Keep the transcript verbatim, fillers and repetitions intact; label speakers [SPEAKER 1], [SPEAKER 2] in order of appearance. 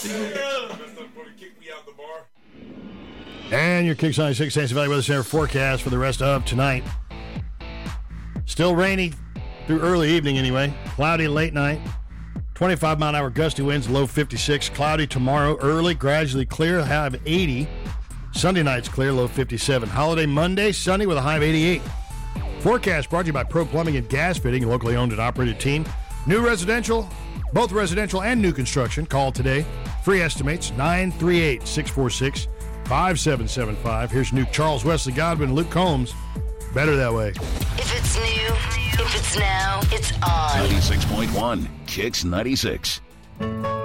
[SPEAKER 1] And your Kicks ninety-six Kansas Valley Weather Center forecast for the rest of tonight. Still rainy through early evening anyway. Cloudy late night. twenty-five mile an hour gusty winds, low fifty-six. Cloudy tomorrow, early, gradually clear, high of eighty. Sunday night's clear, low fifty-seven. Holiday Monday, sunny with a high of eighty-eight. Forecast brought to you by Pro Plumbing and Gas Fitting, a locally owned and operated team. New residential, both residential and new construction. Call today. Free estimates, nine three eight, six four six, five seven seven five. Here's new Charles Wesley Godwin, Luke Combs. Better that way.
[SPEAKER 2] If it's new, if it's now, it's on.
[SPEAKER 3] ninety-six point one, Kicks ninety-six.